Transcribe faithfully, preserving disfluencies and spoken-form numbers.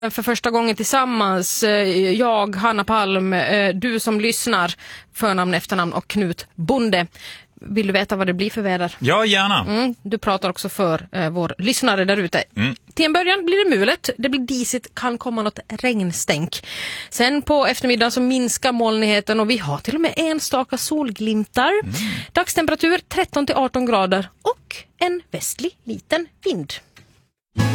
För första gången tillsammans, jag, Hanna Palm, du som lyssnar, förnamn, efternamn och Knut Bonde. Vill du veta vad det blir för väder? Ja, gärna. Mm, du pratar också för eh, vår lyssnare där ute. Mm. Till en början blir det mulet, det blir disigt, kan komma något regnstänk. Sen på eftermiddagen så minskar molnigheten och vi har till och med enstaka solglimtar. Mm. Dagstemperatur tretton till arton grader och en västlig liten vind.